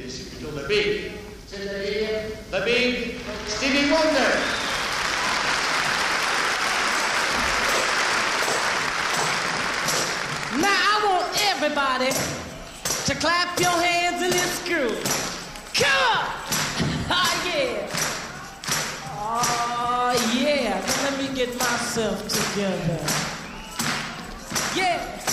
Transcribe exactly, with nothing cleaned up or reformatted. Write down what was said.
c'est plutôt the big. C'est-à-dire the big Stevie Wonder. Now I want everybody to clap your hands in this groove. Come on! Oh yeah! Oh yeah! Now let me get myself together. Yeah!